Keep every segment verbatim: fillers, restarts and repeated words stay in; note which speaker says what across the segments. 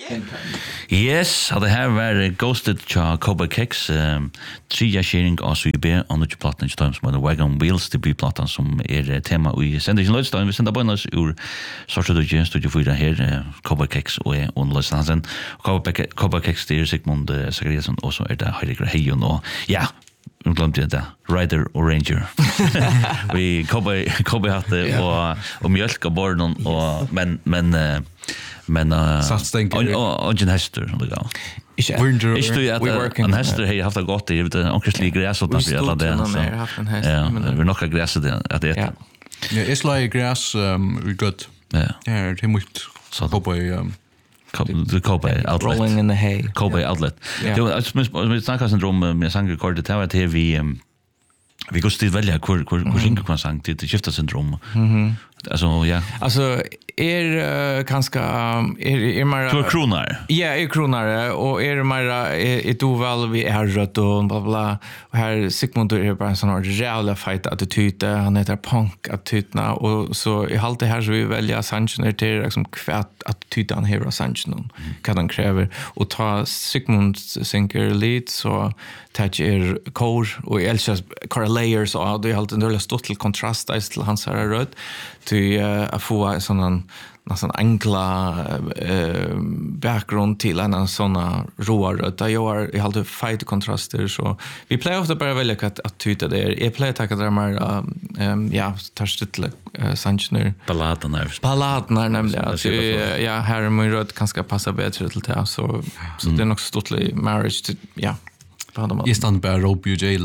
Speaker 1: Yes, det här var Ghosted cha Cowboy Kicks um, trea sharing av C B och något plattan som heter Wagon Wheels det blir plattan som är tema i sändningen Lödstein vi sänder bonus ur sorts av just studio för det här Cowboy Kicks och och Lödstein Cowboy Kicks det är Sigmund Zachariasson och så är det Heidegger Hejon och ja jag glömde det Rider och Ranger vi Cowboy Cowboy hade och och mjölk och borden och men men men
Speaker 2: satstänker
Speaker 1: och en hästar det går.
Speaker 2: Inte
Speaker 1: Inte att en hästar har haft det gott det är onkellig gräs och där alla det. Ja, vi nog gräs det att det.
Speaker 2: Ja, it's like grass um we got.
Speaker 1: Ja.
Speaker 2: Ja, det måste så Cowboy um
Speaker 1: the Cowboy outlet.
Speaker 3: Rolling in the hay.
Speaker 1: Cowboy outlet. Det vi snackar syndrom med sangrekord det var det vi vi går still välja hur hur hur sjunga kan sang det skiftar syndrom. Mhm. Alltså ja.
Speaker 3: Alltså är kanske är är mer
Speaker 1: två kronor.
Speaker 3: Ja, är kronor och är mer är då väl vi är rött och bla bla och här Sigmund är bara en sån här jävla fight attityd han heter punk attitydna och så i allt det här så vi välja sanktioner till liksom kvärt attityd han har sanktionen kan han kräver och ta Sigmund sinker lead så touch är core och Elchas core layers och det är helt en del total kontrast till hans här rött till att få sån nästan enkla eh bakgrund till en såna råare där jag har i alltid fight kontraster så vi plejer ofta bara välja att att tyta det är plejer att det mer ehm ja tar stuttle sanktioner
Speaker 1: balladerna
Speaker 3: balladerna nämligen så ja här är min röd kanske passa bättre till det så så det är nog stuttle marriage till ja
Speaker 2: Jag stannar bara rope you jail.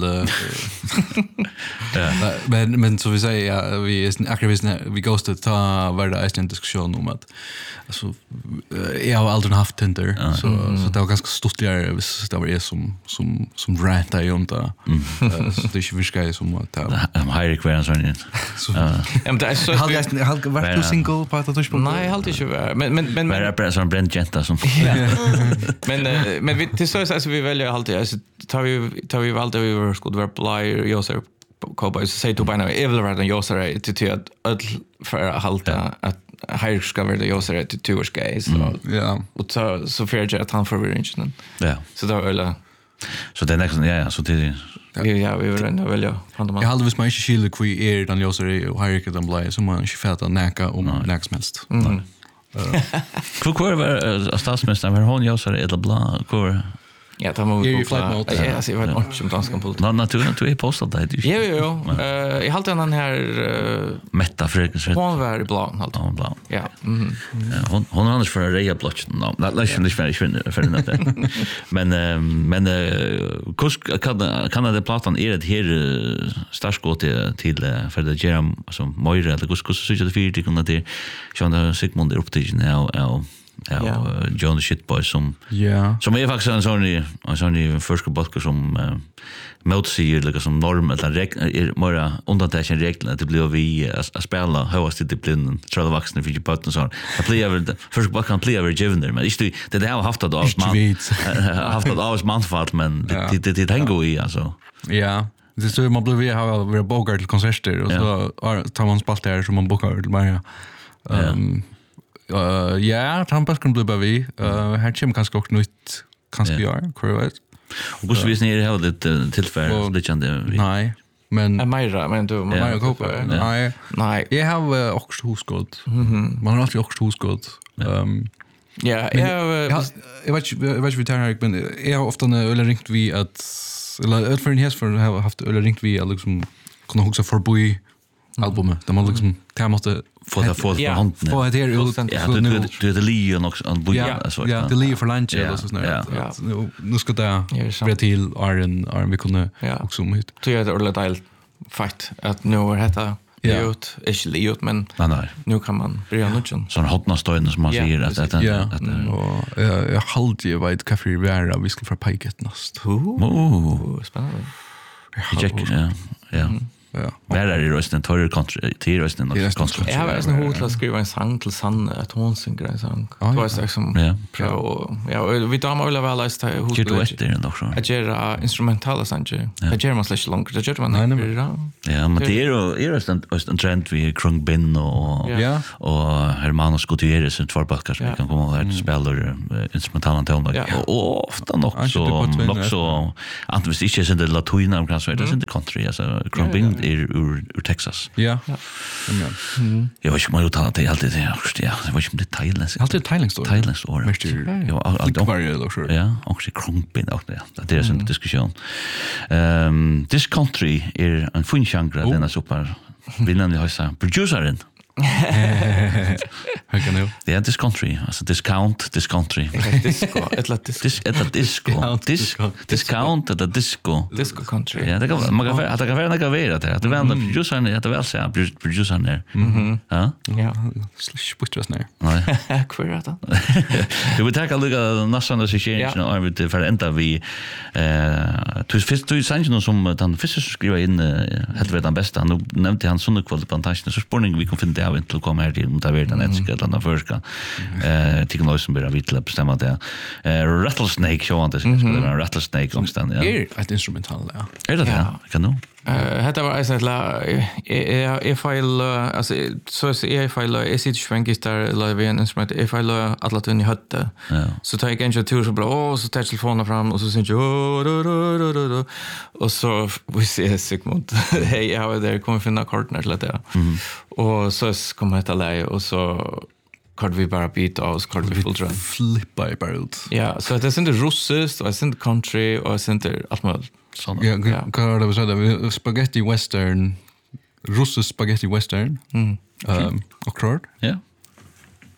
Speaker 2: Ja. Men men så vi säger vi är aktivist vi ghosted ta varje en diskussion om att alltså jag har aldrig haft Tinder så så det var ganska stort där hvis det var det som som som rant i om det. Så det är ju ska som att
Speaker 1: I'm high requirements on it.
Speaker 3: Ja, men det är så
Speaker 2: har jag har varit du single på att du
Speaker 3: nej, helt inte men men men
Speaker 1: men det är som Brent Genta som
Speaker 3: men men vi till så alltså vi väljer alltid alltså tar vi tar vi valde vi var skulle vara blyer jag ser Cowboys säger då bara evil rather jag ser till till att för att halta att här ska vara det jag ser till två år guys så
Speaker 2: ja
Speaker 3: och så så för jag att han för arrangement
Speaker 1: ja
Speaker 3: så då eller
Speaker 1: så det nästan ja så det
Speaker 3: ja ja vi vill ändå välja
Speaker 2: jag hade visst man inte skilja kvar är den jag ser och här kan bli så man inte fattar näka om näks mest
Speaker 1: kvar var statsministern var hon jag ser eller bla kvar
Speaker 3: ja, det må vi på. Ja, så jag vet inte om danskan på.
Speaker 1: Nej, naturligt du är postat där.
Speaker 3: Jo, jo. Eh, jag har den här
Speaker 1: Metta Fröken.
Speaker 3: Hon var i blå halt.
Speaker 1: Hon blå.
Speaker 3: Ja. Mhm.
Speaker 1: Hon hon annars för Reja Blotch. Nej, läs inte för för för det. Men men kus kan kan det plattan är det här starskott till för det Jeram som Moira eller kus kus så det för det kunde det. Sean Sigmund är upptagen now och ja John Shitboy som
Speaker 2: ja
Speaker 1: som är faktiskt en sån en sån första podcast som motsäger liksom som norm eller regel mer undantagen reglerna det blir vi att spela högst disciplinen tror jag vuxna för på och så jag blir väl första podcast kan bli över given där men det det har haft det av man haft det av manfall men det det det hänger i alltså
Speaker 2: ja det så man blir vi har vi bokar till konserter och så tar man spalt där som man bokar till bara ehm Uh, ja, han bara kan bli bara vi. Uh, här kommer ganska också nytt, kanske yeah. gör, korrekt.
Speaker 1: Och hur visst ni har lite tillfälle lite kände vi.
Speaker 2: Nej, men
Speaker 3: är Myra, men du
Speaker 2: Myra Cooper. Nej,
Speaker 3: nej.
Speaker 2: Jag har också husgård. Mhm. Man har alltid också husgård. Ehm
Speaker 3: ja, jag
Speaker 2: jag vet jag vet vi tar men jag har ofta eller ringt vi att eller för en häst för har haft eller ringt vi liksom kunna också förbi albumet. Där man liksom kan måste
Speaker 1: få det få på handen.
Speaker 2: Få det ut.
Speaker 1: Ja, du du det Leon också en boja
Speaker 2: så. Ja, det Leon för lunch eller så snart. Nu nu ska det bli till Iron Iron vi kunde också med.
Speaker 3: Så jag det ordentligt fight att nu är detta ut är det ut men
Speaker 1: nej
Speaker 3: nu kan man börja nutchen.
Speaker 1: Sån hotna stöden som man säger att att
Speaker 2: att och jag håller ju vid kaffe Rivera vi ska för piket näst.
Speaker 3: Oh, spännande.
Speaker 1: Check ja. Ja.
Speaker 2: Ja.
Speaker 1: Var är det rösten torr country till rösten och country.
Speaker 3: Jag har en hot att skriva en sång till Sanne att hon synger en sång. Det var liksom
Speaker 1: Ja.
Speaker 3: Ja, ja, vi tar med väl alla stä hot.
Speaker 1: Gör du efter nog så.
Speaker 3: Jag gör instrumentala sånger. Jag gör man slash långt. Jag gör man.
Speaker 1: Ja, men det är ju är rösten en trend vi Krung Bin och
Speaker 2: Ja.
Speaker 1: och Hermanos Gutierrez och tvåbackar som kan komma där och spela instrumentala toner. Och ofta nog så nog så att vi inte är det latina kanske det är inte country alltså Krung Bin är ur ur Texas.
Speaker 2: Ja. Ja.
Speaker 1: Jag vet inte om jag uttalar det alltid det ja, jag vet inte om det är thailändsk.
Speaker 2: Alltid thailändsk då.
Speaker 1: Thailändsk år.
Speaker 2: Ja, alltid varje då så.
Speaker 1: Ja, också Krung Bin också det. Det är en diskussion. Ehm this country är en fin genre den är super. Vill ni ha så produceren?
Speaker 2: Hur kan det?
Speaker 1: Ja, this country, alltså discount this country.
Speaker 3: Disco, ett lat disco.
Speaker 1: This ett disco. This discount at the disco.
Speaker 3: Disco country.
Speaker 1: Ja, det kan man kan att det kan vara något vara det. Det vänder producern att det väl säga producern där. Mhm. Ja.
Speaker 3: Ja.
Speaker 2: Slash butchers ner.
Speaker 1: Nej.
Speaker 3: Kvar då.
Speaker 1: Du vill ta lite nästan det situation och vi för ända vi eh du finns du sanns någon som den fisk skriver in helt vet den bästa. Nu nämnde han såna kvalitetsplantagen så spårning vi kan finna av till komma här till mot av den etska den förska. Eh tycker nog som blir vi till bestämma det. Eh rattlesnake show det ska vara rattlesnake någonstans ja.
Speaker 2: Är ett instrumental ja.
Speaker 1: Är det det? Kan du?
Speaker 3: Eh hetta var alltså la if file alltså så så är file är sitt svängist där live en instrument if file alla tunn i hötte. Så tar jag kanske tur så bra och så tar telefonen fram och så syns jag och så vi ser Sigmund hej jag var där kommer finna korten till det. Och så kommer det läge och så kort vi bara beat av oss kort vi full drum
Speaker 2: flippa i bara ut.
Speaker 3: Ja, så det är inte russiskt och det är inte country och det är inte allt möjligt.
Speaker 2: Ja, kan det vara så där spaghetti western russisk spaghetti western. Mm. Ehm och klart.
Speaker 1: Ja.